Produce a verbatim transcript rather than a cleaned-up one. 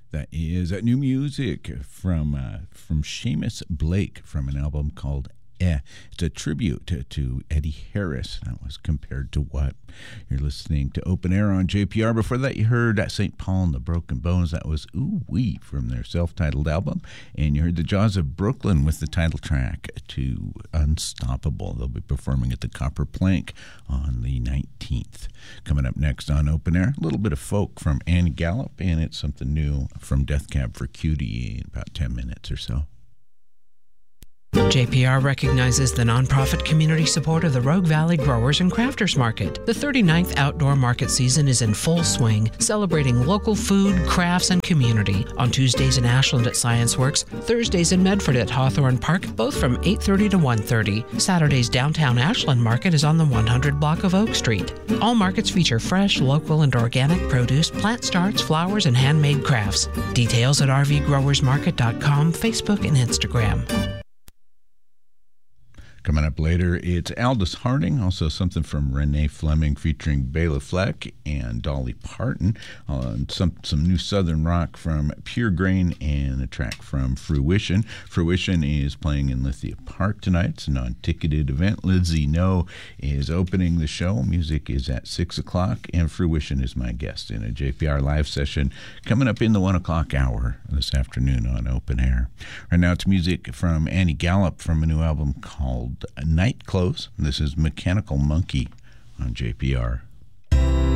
That is uh, new music from uh, from Seamus Blake from an album called Eh. It's a tribute to, to Eddie Harris. That was Compared to What. You're listening to Open Air on J P R. Before that, you heard Saint Paul and the Broken Bones. That was Ooh Wee from their self-titled album. And you heard the Jaws of Brooklyn with the title track to Unstoppable. They'll be performing at the Copper Plank on the nineteenth. Coming up next on Open Air, a little bit of folk from Annie Gallup, and it's something new from Death Cab for Cutie in about ten minutes or so. J P R recognizes the nonprofit community support of the Rogue Valley Growers and Crafters Market. The thirty-ninth outdoor market season is in full swing, celebrating local food, crafts, and community. On Tuesdays in Ashland at Science Works, Thursdays in Medford at Hawthorne Park, both from eight thirty to one thirty. Saturday's downtown Ashland Market is on the one hundred block of Oak Street. All markets feature fresh, local, and organic produce, plant starts, flowers, and handmade crafts. Details at r v growers market dot com, Facebook, and Instagram. Coming up later, it's Aldous Harding, also something from Renee Fleming featuring Bela Fleck and Dolly Parton, on some, some new Southern rock from Pure Grain and a track from Fruition. Fruition is playing in Lithia Park tonight. It's a non-ticketed event. Lizzie No is opening the show. Music is at six o'clock, and Fruition is my guest in a J P R live session coming up in the one o'clock hour this afternoon on Open Air. Right now it's music from Annie Gallup from a new album called Night Clothes. This is Mechanical Monkey on J P R.